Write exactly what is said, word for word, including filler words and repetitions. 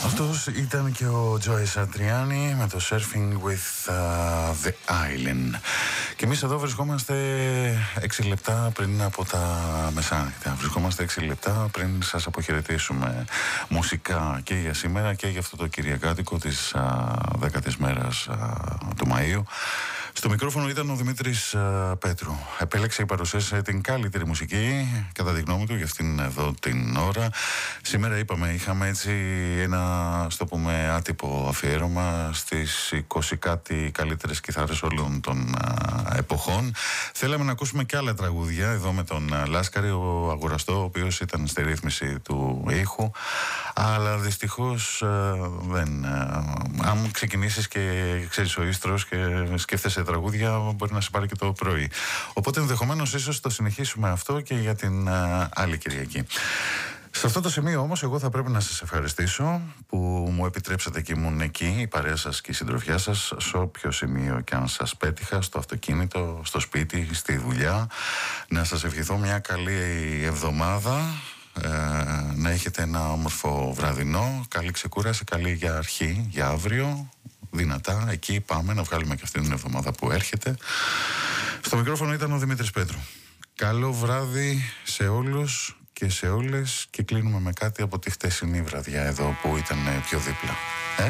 Αυτός ήταν και ο Τζόι Σαντριάνι με το Surfing with uh, the Island. Και εμείς εδώ βρισκόμαστε έξι λεπτά πριν από τα μεσάνυχτα. Βρισκόμαστε έξι λεπτά πριν σας αποχαιρετήσουμε μουσικά και για σήμερα και για αυτό το Κυριακάτικο της uh, δέκατης μέρας uh, του Μαΐου. Στο μικρόφωνο ήταν ο Δημήτρης uh, Πέτρου. Επέλεξε η παρουσίαση την καλύτερη μουσική, κατά τη γνώμη του, για αυτήν εδώ την ώρα. Σήμερα είπαμε, είχαμε έτσι ένα, στο πούμε, άτυπο αφιέρωμα στις είκοσι κάτι καλύτερες κιθάρες όλων των uh, εποχών. Θέλαμε να ακούσουμε και άλλα τραγούδια εδώ με τον uh, Λάσκαρη, ο Αγοραστό, ο οποίος ήταν στη ρύθμιση του ήχου. Αλλά δυστυχώς uh, δεν. Uh, αν ξεκινήσεις και ξέρεις ο ίστρος και σκέφτεσαι τραγούδια, μπορεί να σε πάρει και το πρωί. Οπότε ενδεχομένως ίσως το συνεχίσουμε αυτό και για την uh, άλλη Κυριακή. Σε αυτό το σημείο όμως εγώ θα πρέπει να σας ευχαριστήσω που μου επιτρέψατε και ήμουν εκεί, η παρέα σας και η συντροφιά σας, σε όποιο σημείο και αν σας πέτυχα, στο αυτοκίνητο, στο σπίτι, στη δουλειά. Να σας ευχηθώ μια καλή εβδομάδα, ε, να έχετε ένα όμορφο βραδινό, καλή ξεκούραση, καλή για αρχή, για αύριο. Δυνατά, εκεί πάμε να βγάλουμε και αυτή την εβδομάδα που έρχεται. Στο μικρόφωνο ήταν ο Δημήτρης Πέτρου. Καλό βράδυ σε όλους και σε όλες, και κλείνουμε με κάτι από τη χτεσινή βραδιά εδώ που ήταν πιο δίπλα. Ε?